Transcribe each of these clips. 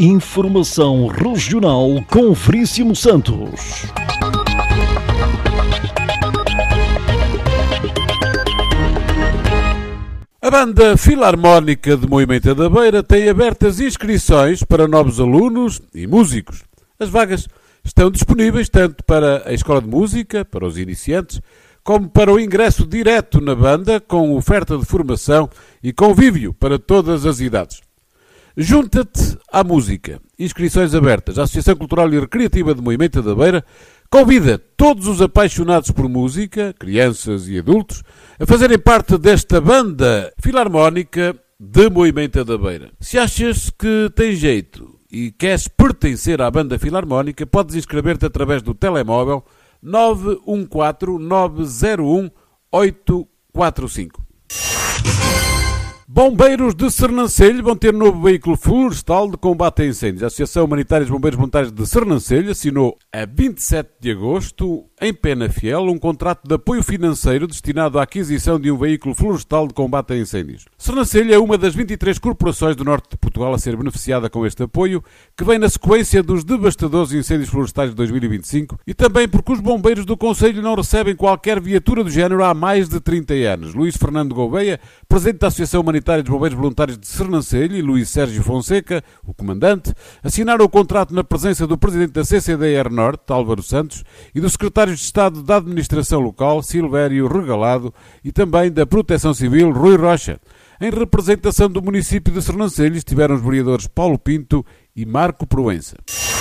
Informação regional com Veríssimo Santos. A Banda Filarmónica de Moimenta da Beira tem abertas inscrições para novos alunos e músicos. As vagas estão disponíveis tanto para a Escola de Música, para os iniciantes, como para o ingresso direto na banda, com oferta de formação e convívio para todas as idades. Junta-te à música. Inscrições abertas. A Associação Cultural e Recreativa de Moimenta da Beira convida todos os apaixonados por música, crianças e adultos, a fazerem parte desta Banda Filarmónica de Moimenta da Beira. Se achas que tem jeito e queres pertencer à Banda Filarmónica, podes inscrever-te através do telemóvel 914-901-845. Bombeiros de Sernancelho vão ter novo veículo florestal de combate a incêndios. A Associação Humanitária dos Bombeiros Voluntários de Sernancelho assinou a 27 de agosto, em Penafiel, um contrato de apoio financeiro destinado à aquisição de um veículo florestal de combate a incêndios. Sernancelho é uma das 23 corporações do norte de Portugal a ser beneficiada com este apoio, que vem na sequência dos devastadores incêndios florestais de 2025 e também porque os bombeiros do concelho não recebem qualquer viatura do género há mais de 30 anos. Luís Fernando Gouveia, presidente da Associação Humanitária dos Bombeiros Voluntários de Sernancelho, e Luís Sérgio Fonseca, o comandante, assinaram o contrato na presença do presidente da CCDR Norte, Álvaro Santos, e do secretário de Estado da Administração Local, Silvério Regalado, e também da Proteção Civil, Rui Rocha. Em representação do município de Sernancelho estiveram os vereadores Paulo Pinto e Marco Proença.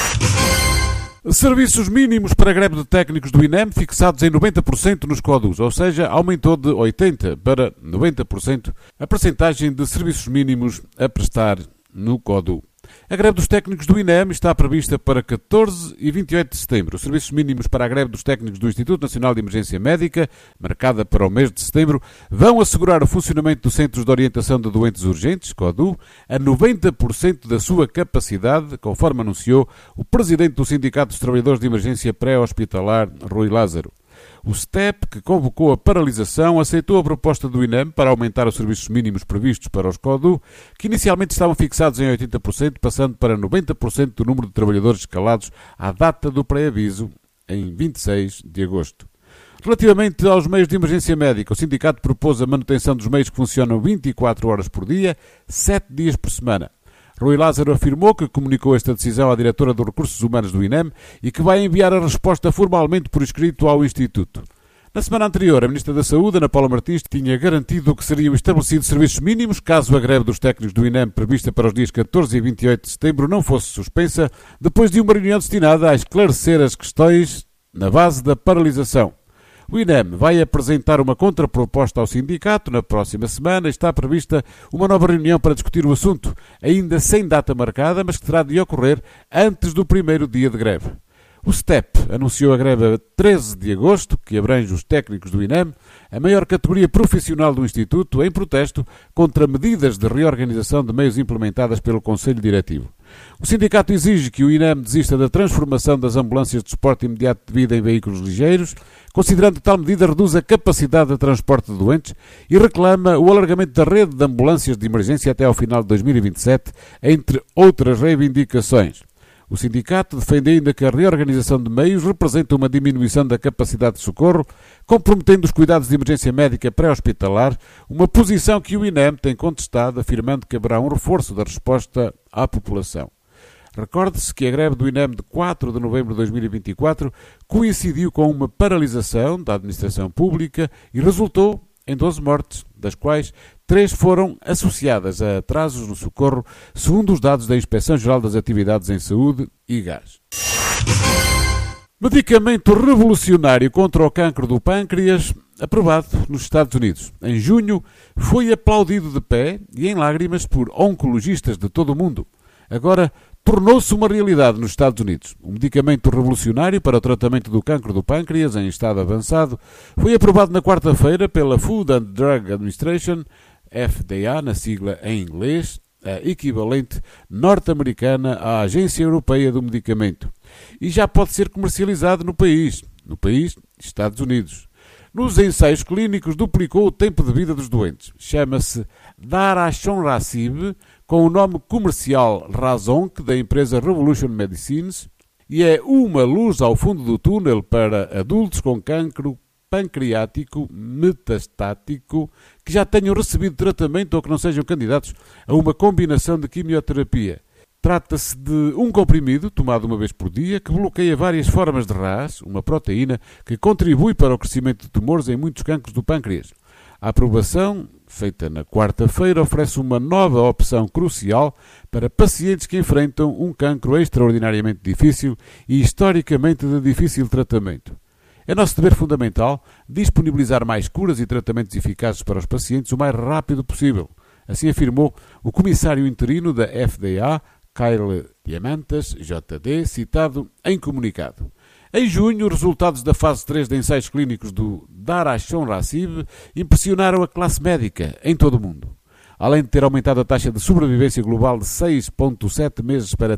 Serviços mínimos para a greve de técnicos do INEM fixados em 90% nos CODUs, ou seja, aumentou de 80% para 90% a percentagem de serviços mínimos a prestar no CODU. A greve dos técnicos do INEM está prevista para 14 e 28 de setembro. Os serviços mínimos para a greve dos técnicos do Instituto Nacional de Emergência Médica, marcada para o mês de setembro, vão assegurar o funcionamento dos Centros de Orientação de Doentes Urgentes, CODU, a 90% da sua capacidade, conforme anunciou o presidente do Sindicato dos Trabalhadores de Emergência Pré-Hospitalar, Rui Lázaro. O STEP, que convocou a paralisação, aceitou a proposta do INEM para aumentar os serviços mínimos previstos para os CODU, que inicialmente estavam fixados em 80%, passando para 90% do número de trabalhadores escalados à data do pré-aviso, em 26 de agosto. Relativamente aos meios de emergência médica, o sindicato propôs a manutenção dos meios que funcionam 24 horas por dia, 7 dias por semana. Rui Lázaro afirmou que comunicou esta decisão à diretora dos Recursos Humanos do INEM e que vai enviar a resposta formalmente por escrito ao Instituto. Na semana anterior, a Ministra da Saúde, Ana Paula Martins, tinha garantido que seriam estabelecidos serviços mínimos caso a greve dos técnicos do INEM prevista para os dias 14 e 28 de setembro não fosse suspensa, depois de uma reunião destinada a esclarecer as questões na base da paralisação. O INEM vai apresentar uma contraproposta ao sindicato na próxima semana e está prevista uma nova reunião para discutir o assunto, ainda sem data marcada, mas que terá de ocorrer antes do primeiro dia de greve. O STEP anunciou a greve a 13 de agosto, que abrange os técnicos do INEM, a maior categoria profissional do Instituto, em protesto contra medidas de reorganização de meios implementadas pelo Conselho Diretivo. O sindicato exige que o INEM desista da transformação das ambulâncias de suporte imediato de vida em veículos ligeiros, considerando que tal medida reduz a capacidade de transporte de doentes, e reclama o alargamento da rede de ambulâncias de emergência até ao final de 2027, entre outras reivindicações. O sindicato defende ainda que a reorganização de meios representa uma diminuição da capacidade de socorro, comprometendo os cuidados de emergência médica pré-hospitalar, uma posição que o INEM tem contestado, afirmando que haverá um reforço da resposta à população. Recorde-se que a greve do INEM de 4 de novembro de 2024 coincidiu com uma paralisação da administração pública e resultou em 12 mortes, das quais 3 foram associadas a atrasos no socorro, segundo os dados da Inspeção-Geral das Atividades em Saúde e Gás. Medicamento revolucionário contra o cancro do pâncreas, aprovado nos Estados Unidos. Em junho, foi aplaudido de pé e em lágrimas por oncologistas de todo o mundo. Agora, tornou-se uma realidade nos Estados Unidos. Um medicamento revolucionário para o tratamento do cancro do pâncreas em estado avançado foi aprovado na quarta-feira pela Food and Drug Administration, FDA, na sigla em inglês, a equivalente norte-americana à Agência Europeia do Medicamento, e já pode ser comercializado no país, Estados Unidos. Nos ensaios clínicos duplicou o tempo de vida dos doentes. Chama-se Daraxonrasib, com o nome comercial Razonc, da empresa Revolution Medicines, e é uma luz ao fundo do túnel para adultos com cancro pancreático metastático que já tenham recebido tratamento ou que não sejam candidatos a uma combinação de quimioterapia. Trata-se de um comprimido, tomado uma vez por dia, que bloqueia várias formas de RAS, uma proteína que contribui para o crescimento de tumores em muitos cancros do pâncreas. A aprovação, feita na quarta-feira, oferece uma nova opção crucial para pacientes que enfrentam um cancro extraordinariamente difícil e historicamente de difícil tratamento. É nosso dever fundamental disponibilizar mais curas e tratamentos eficazes para os pacientes o mais rápido possível. Assim afirmou o comissário interino da FDA, Kyle Diamantas, JD, citado em comunicado. Em junho, os resultados da fase 3 de ensaios clínicos do Daraxonrasib impressionaram a classe médica em todo o mundo. Além de ter aumentado a taxa de sobrevivência global de 6,7 meses para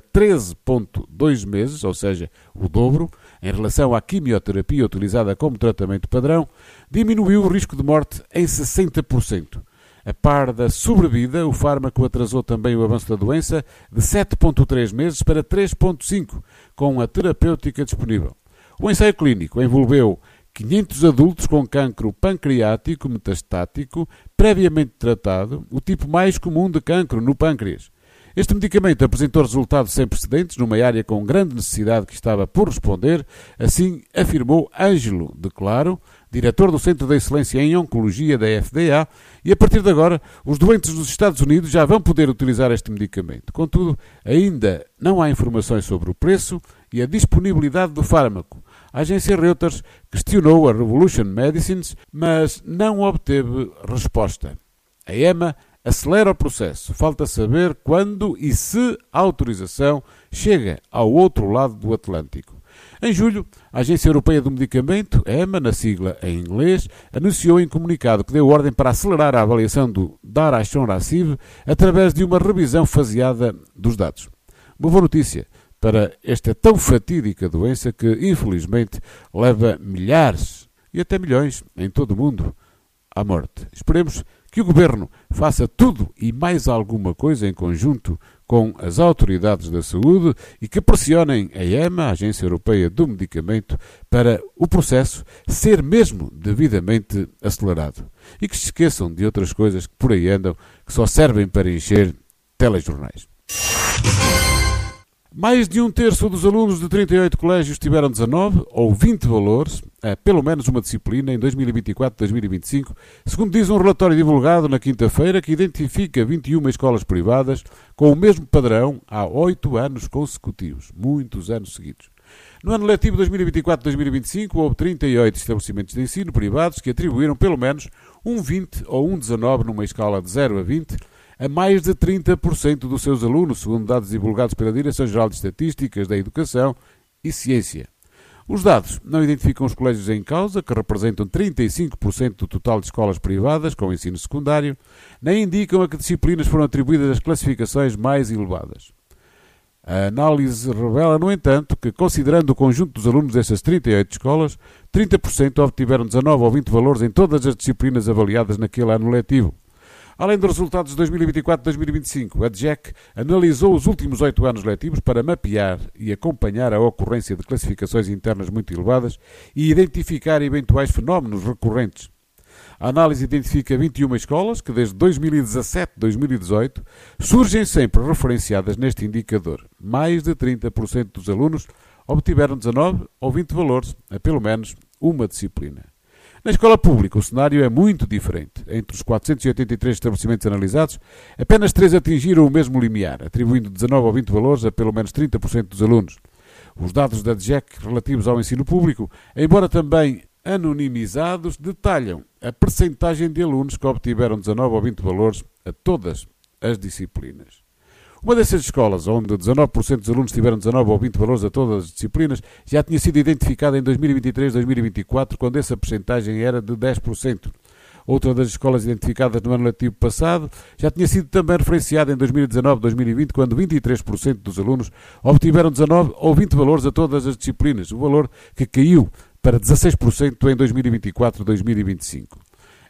13,2 meses, ou seja, o dobro, em relação à quimioterapia utilizada como tratamento padrão, diminuiu o risco de morte em 60%. A par da sobrevida, o fármaco atrasou também o avanço da doença de 7,3 meses para 3,5, com a terapêutica disponível. O ensaio clínico envolveu 500 adultos com cancro pancreático metastático previamente tratado, o tipo mais comum de cancro no pâncreas. Este medicamento apresentou resultados sem precedentes numa área com grande necessidade que estava por responder, assim afirmou Ângelo De Claro, diretor do Centro de Excelência em Oncologia da FDA, e a partir de agora os doentes dos Estados Unidos já vão poder utilizar este medicamento. Contudo, ainda não há informações sobre o preço e a disponibilidade do fármaco. A agência Reuters questionou a Revolution Medicines, mas não obteve resposta. A EMA acelera o processo. Falta saber quando e se a autorização chega ao outro lado do Atlântico. Em julho, a Agência Europeia do Medicamento, EMA, na sigla em inglês, anunciou em comunicado que deu ordem para acelerar a avaliação do Daraxonrasib através de uma revisão faseada dos dados. Uma boa notícia para esta tão fatídica doença que, infelizmente, leva milhares e até milhões em todo o mundo à morte. Esperemos que o Governo faça tudo e mais alguma coisa em conjunto com as autoridades da saúde e que pressionem a EMA, a Agência Europeia do Medicamento, para o processo ser mesmo devidamente acelerado. E que se esqueçam de outras coisas que por aí andam, que só servem para encher telejornais. Mais de um terço dos alunos de 38 colégios tiveram 19 ou 20 valores a pelo menos uma disciplina em 2024-2025, segundo diz um relatório divulgado na quinta-feira que identifica 21 escolas privadas com o mesmo padrão há 8 anos consecutivos, muitos anos seguidos. No ano letivo 2024-2025 houve 38 estabelecimentos de ensino privados que atribuíram pelo menos um 20 ou um 19 numa escala de 0 a 20, a mais de 30% dos seus alunos, segundo dados divulgados pela Direção-Geral de Estatísticas da Educação e Ciência. Os dados não identificam os colégios em causa, que representam 35% do total de escolas privadas com ensino secundário, nem indicam a que disciplinas foram atribuídas as classificações mais elevadas. A análise revela, no entanto, que, considerando o conjunto dos alunos dessas 38 escolas, 30% obtiveram 19 ou 20 valores em todas as disciplinas avaliadas naquele ano letivo. Além dos resultados de 2024-2025, a DGEC analisou os últimos 8 anos letivos para mapear e acompanhar a ocorrência de classificações internas muito elevadas e identificar eventuais fenómenos recorrentes. A análise identifica 21 escolas que, desde 2017-2018, surgem sempre referenciadas neste indicador. Mais de 30% dos alunos obtiveram 19 ou 20 valores a pelo menos uma disciplina. Na escola pública, o cenário é muito diferente. Entre os 483 estabelecimentos analisados, apenas 3 atingiram o mesmo limiar, atribuindo 19 ou 20 valores a pelo menos 30% dos alunos. Os dados da DGEC relativos ao ensino público, embora também anonimizados, detalham a percentagem de alunos que obtiveram 19 ou 20 valores a todas as disciplinas. Uma dessas escolas, onde 19% dos alunos tiveram 19 ou 20 valores a todas as disciplinas, já tinha sido identificada em 2023-2024, quando essa percentagem era de 10%. Outra das escolas identificadas no ano letivo passado já tinha sido também referenciada em 2019-2020, quando 23% dos alunos obtiveram 19 ou 20 valores a todas as disciplinas, o valor que caiu para 16% em 2024-2025.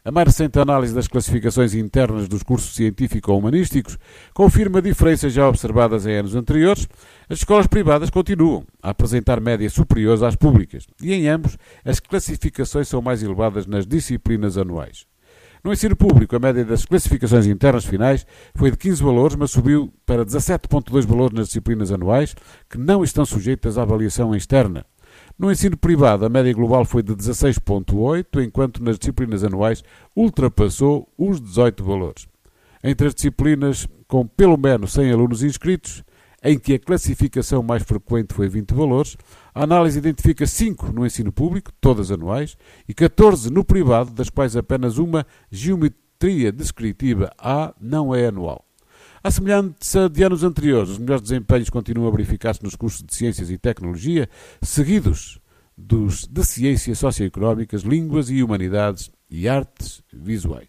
A mais recente análise das classificações internas dos cursos científico-humanísticos confirma diferenças já observadas em anos anteriores. As escolas privadas continuam a apresentar médias superiores às públicas e, em ambos, as classificações são mais elevadas nas disciplinas anuais. No ensino público, a média das classificações internas finais foi de 15 valores, mas subiu para 17,2 valores nas disciplinas anuais, que não estão sujeitas à avaliação externa. No ensino privado, a média global foi de 16,8, enquanto nas disciplinas anuais ultrapassou os 18 valores. Entre as disciplinas com pelo menos 100 alunos inscritos, em que a classificação mais frequente foi 20 valores, a análise identifica 5 no ensino público, todas anuais, e 14 no privado, das quais apenas uma, geometria descritiva A, não é anual. À semelhança de anos anteriores, os melhores desempenhos continuam a verificar-se nos cursos de Ciências e Tecnologia, seguidos dos de Ciências Socioeconómicas, Línguas e Humanidades e Artes Visuais.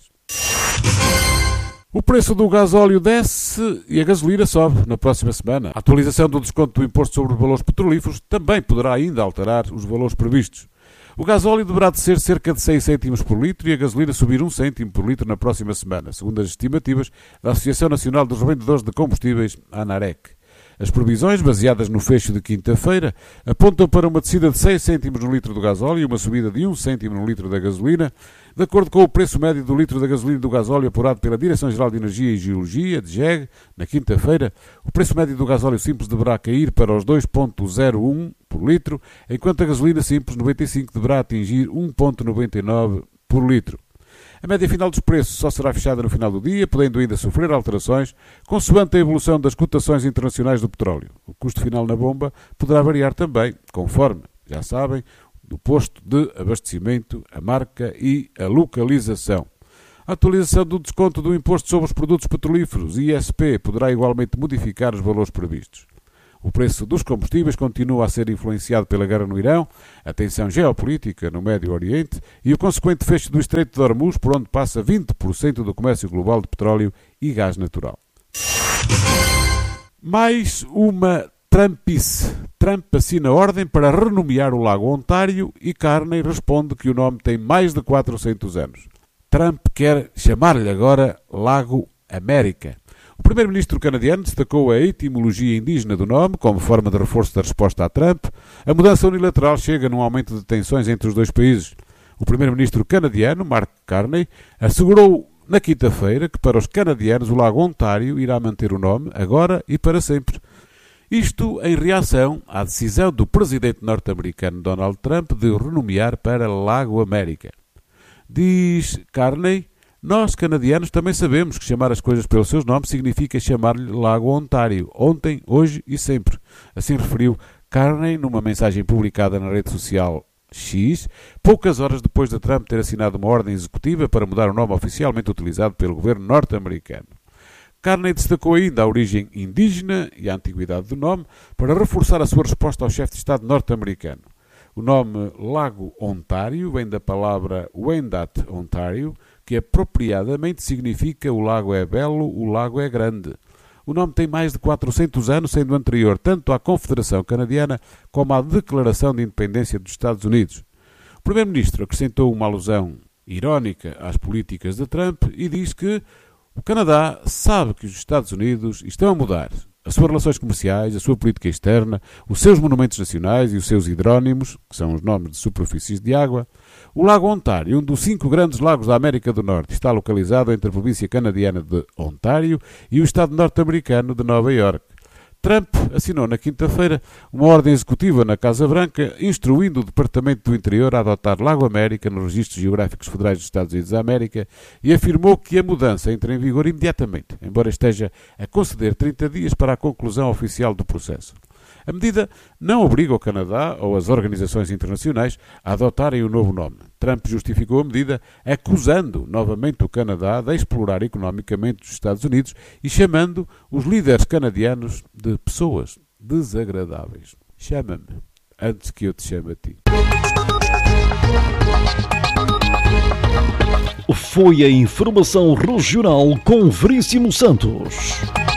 O preço do gasóleo desce e a gasolina sobe na próxima semana. A atualização do desconto do imposto sobre valores petrolíferos também poderá ainda alterar os valores previstos. O gasóleo deverá descer cerca de 6 cêntimos por litro e a gasolina subir 1 cêntimo por litro na próxima semana, segundo as estimativas da Associação Nacional dos Revendedores de Combustíveis, ANAREC. As previsões, baseadas no fecho de quinta-feira, apontam para uma descida de 6 cêntimos no litro do gasóleo e uma subida de 1 cêntimo no litro da gasolina, de acordo com o preço médio do litro da gasolina e do gasóleo apurado pela Direção-Geral de Energia e Geologia, DGEG, na quinta-feira. O preço médio do gasóleo simples deverá cair para os 2,01 por litro, enquanto a gasolina simples 95 deverá atingir 1,99 por litro. A média final dos preços só será fechada no final do dia, podendo ainda sofrer alterações, consoante a evolução das cotações internacionais do petróleo. O custo final na bomba poderá variar também, conforme, já sabem, do posto de abastecimento, a marca e a localização. A atualização do desconto do imposto sobre os produtos petrolíferos, ISP, poderá igualmente modificar os valores previstos. O preço dos combustíveis continua a ser influenciado pela guerra no Irão, a tensão geopolítica no Médio Oriente e o consequente fecho do Estreito de Hormuz, por onde passa 20% do comércio global de petróleo e gás natural. Mais uma Trumpice. Trump assina ordem para renomear o Lago Ontário e Carney responde que o nome tem mais de 400 anos. Trump quer chamar-lhe agora Lago América. O primeiro-ministro canadiano destacou a etimologia indígena do nome como forma de reforço da resposta a Trump. A mudança unilateral chega num aumento de tensões entre os dois países. O primeiro-ministro canadiano, Mark Carney, assegurou na quinta-feira que para os canadianos o Lago Ontário irá manter o nome agora e para sempre. Isto em reação à decisão do presidente norte-americano Donald Trump de o renomear para Lago América. Diz Carney: nós, canadianos, também sabemos que chamar as coisas pelos seus nomes significa chamar-lhe Lago Ontário, ontem, hoje e sempre. Assim referiu Carney numa mensagem publicada na rede social X, poucas horas depois de Trump ter assinado uma ordem executiva para mudar o nome oficialmente utilizado pelo governo norte-americano. Carney destacou ainda a origem indígena e a antiguidade do nome para reforçar a sua resposta ao chefe de Estado norte-americano. O nome Lago Ontário vem da palavra Wendat Ontário, que apropriadamente significa o lago é belo, o lago é grande. O nome tem mais de 400 anos, sendo anterior tanto à Confederação Canadiana como à Declaração de Independência dos Estados Unidos. O primeiro-ministro acrescentou uma alusão irónica às políticas de Trump e diz que o Canadá sabe que os Estados Unidos estão a mudar as suas relações comerciais, a sua política externa, os seus monumentos nacionais e os seus hidrónimos, que são os nomes de superfícies de água. O Lago Ontário, um dos 5 grandes lagos da América do Norte, está localizado entre a província canadiana de Ontário e o estado norte-americano de Nova Iorque. Trump assinou na quinta-feira uma ordem executiva na Casa Branca instruindo o Departamento do Interior a adotar Lago América nos registros geográficos federais dos Estados Unidos da América e afirmou que a mudança entra em vigor imediatamente, embora esteja a conceder 30 dias para a conclusão oficial do processo. A medida não obriga o Canadá ou as organizações internacionais a adotarem o novo nome. Trump justificou a medida acusando novamente o Canadá de explorar economicamente os Estados Unidos e chamando os líderes canadianos de pessoas desagradáveis. Chama-me antes que eu te chame a ti. Foi a informação regional com Veríssimo Santos.